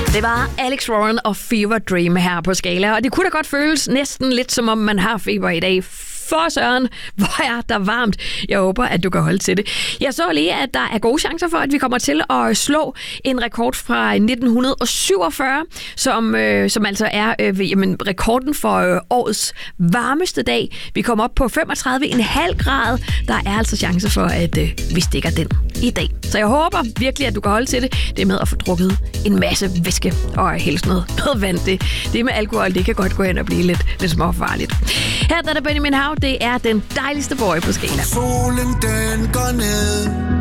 Det var Alex Warren og Fever Dream her på Skala, og det kunne da godt føles næsten lidt som om man har feber i dag. For søren, hvor er der varmt. Jeg håber, at du kan holde til det. Jeg så lige, at der er gode chancer for, at vi kommer til at slå en rekord fra 1947, som altså er rekorden for årets varmeste dag. Vi kommer op på 35,5 grader. Der er altså chancer for, at vi stikker den i dag. Så jeg håber virkelig, at du kan holde til det. Det med at få drukket en masse væske og helst noget vand. Det med alkohol, det kan godt gå hen og blive lidt småfarligt. Her der er Benjamin Hav. Det er den dejligste boy på Skala. Solen den går ned.